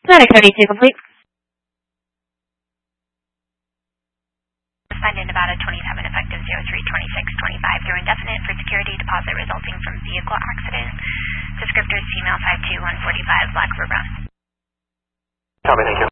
Static 32 complete. Signed in Nevada 27, effective 03-26-25 through indefinite for security deposit resulting from vehicle accident. Descriptors female 52145 Black River. Copy, thank you.